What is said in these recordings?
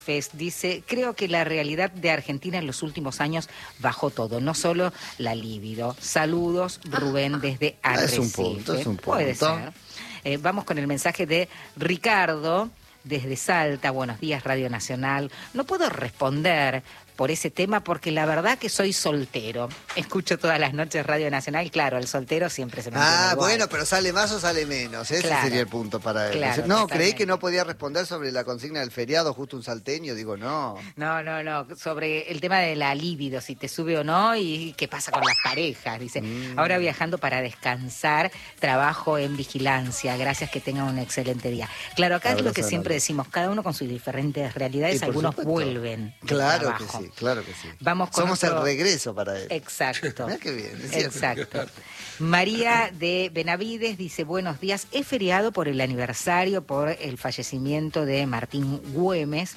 Fest dice, creo que la realidad de Argentina en los últimos años bajó todo, no solo la libido. Saludos, Rubén, desde Arrecife. Es un punto. Puede ser. Vamos con el mensaje de Ricardo, desde Salta. Buenos días, Radio Nacional. No puedo responder por ese tema porque la verdad que soy soltero. Escucho todas las noches Radio Nacional. Claro, el soltero siempre se mantiene igual. Bueno, pero ¿sale más o sale menos? Ese sería el punto para él. Claro, no, creí que no podía responder sobre la consigna del feriado, justo un salteño. Digo, no. No. Sobre el tema de la libido, si te sube o no y qué pasa con las parejas. Dice, ahora viajando para descansar, trabajo en vigilancia. Gracias, que tengan un excelente día. Claro, acá es lo que siempre decimos, cada uno con sus diferentes realidades. Algunos vuelven. Claro que sí. Claro que sí. Somos el regreso para él. Exacto. Mirá qué bien. Exacto. María de Benavides dice, buenos días, es feriado por el aniversario, por el fallecimiento de Martín Güemes,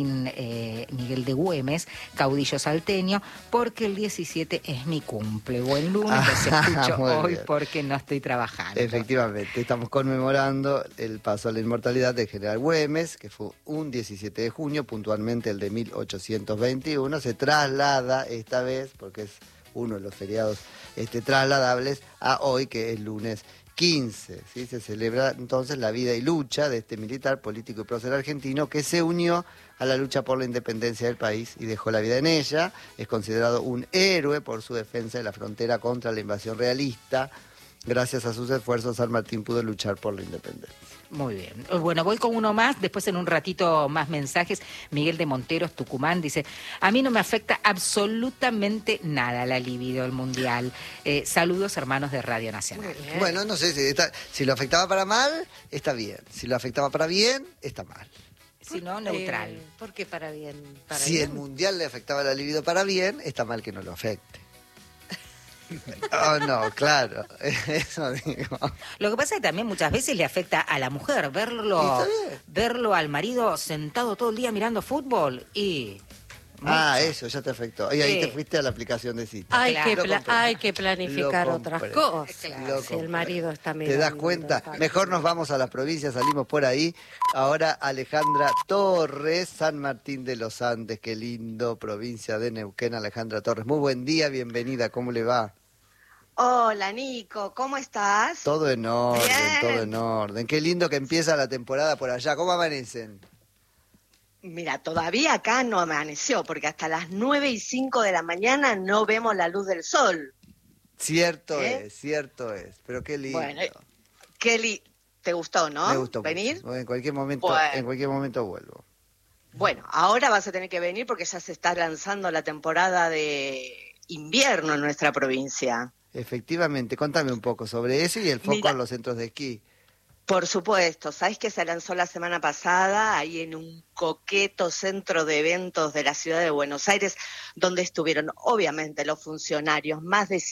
Miguel de Güemes, caudillo salteño, porque el 17 es mi cumple. Buen lunes, los escucho hoy porque no estoy trabajando. Efectivamente, estamos conmemorando el paso a la inmortalidad del general Güemes, que fue un 17 de junio, puntualmente el de 1821. Se traslada esta vez, porque es uno de los feriados trasladables, a hoy, que es lunes 15. ¿Sí? Se celebra entonces la vida y lucha de este militar, político y prócer argentino que se unió a la lucha por la independencia del país y dejó la vida en ella. Es considerado un héroe por su defensa de la frontera contra la invasión realista. Gracias a sus esfuerzos, San Martín pudo luchar por la independencia. Muy bien. Bueno, voy con uno más, después en un ratito más mensajes. Miguel de Monteros, Tucumán, dice, a mí no me afecta absolutamente nada la libido del mundial. Saludos, hermanos de Radio Nacional. Bueno, no sé, si lo afectaba para mal, está bien. Si lo afectaba para bien, está mal. Si no, neutral. ¿Por qué para bien? Si el mundial le afectaba la libido para bien, está mal que no lo afecte. Oh, no, claro, eso digo. Lo que pasa es que también muchas veces le afecta a la mujer verlo al marido sentado todo el día mirando fútbol y... Eso ya te afectó. Y ahí te fuiste a la aplicación de cita. Hay que planificar otras cosas. Claro. Si el marido está mirando. ¿Te das cuenta? Mejor nos vamos a la provincia, salimos por ahí. Ahora Alejandra Torres, San Martín de los Andes, qué lindo, provincia de Neuquén. Alejandra Torres, muy buen día, bienvenida, ¿cómo le va? Hola, Nico, ¿cómo estás? Todo en orden, Bien. todo en orden. Qué lindo que empieza la temporada por allá. ¿Cómo amanecen? Mira, todavía acá no amaneció, porque hasta las 9:05 de la mañana no vemos la luz del sol. Cierto es. Pero qué lindo. Bueno, ¿te gustó, no? Me gustó venir. Mucho. En cualquier momento vuelvo. Bueno, ahora vas a tener que venir porque ya se está lanzando la temporada de invierno en nuestra provincia. Efectivamente, contame un poco sobre eso y el foco en los centros de esquí. Por supuesto, ¿sabes que se lanzó la semana pasada ahí en un coqueto centro de eventos de la ciudad de Buenos Aires, donde estuvieron obviamente los funcionarios, más de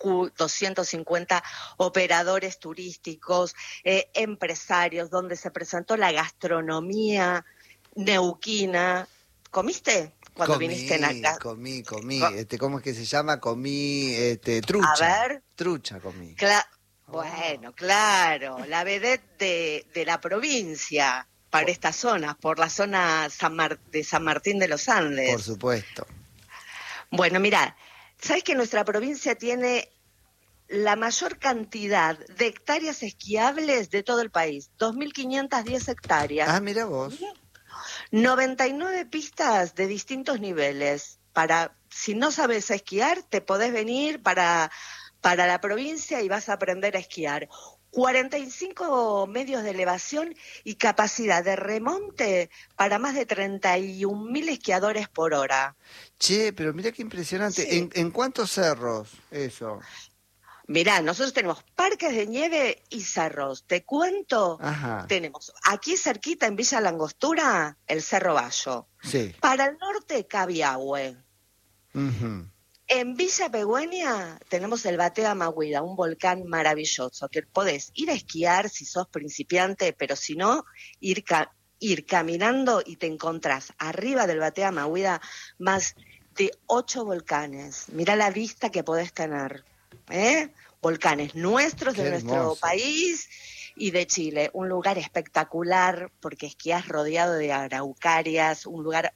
250 operadores turísticos, empresarios, donde se presentó la gastronomía neuquina? ¿Comiste? Cuando viniste en acá. Comí. ¿Cómo es que se llama? Comí trucha. A ver. Trucha comí. Bueno, claro, la vedette de la provincia para esta zona, por la zona de San Martín de los Andes. Por supuesto. Bueno, mira, ¿sabes que nuestra provincia tiene la mayor cantidad de hectáreas esquiables de todo el país? 2.510 hectáreas. Ah, mira vos. 99 pistas de distintos niveles. Si no sabes esquiar, te podés venir para la provincia y vas a aprender a esquiar. 45 medios de elevación y capacidad de remonte para más de 31.000 esquiadores por hora. Che, pero mira qué impresionante. Sí. ¿En cuántos cerros eso? Mirá, nosotros tenemos parques de nieve y cerros. Te cuento, tenemos aquí cerquita en Villa Langostura el Cerro Bayo. Sí. Para el norte, Cabiahue. Uh-huh. En Villa Pegüeña tenemos el Batea Mahuida, un volcán maravilloso, que podés ir a esquiar si sos principiante, pero si no, ir caminando y te encontrás arriba del Batea Mahuida más de 8 volcanes. Mirá la vista que podés tener, volcanes nuestros de nuestro país y de Chile. Un lugar espectacular porque esquías rodeado de araucarias, un lugar